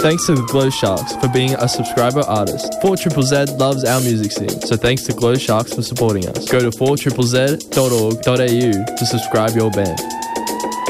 Thanks to the Glow Sharks for being a subscriber artist. 4ZZZ loves our music scene, so thanks to Glow Sharks for supporting us. Go to 4ZZZ.org.au to subscribe your band.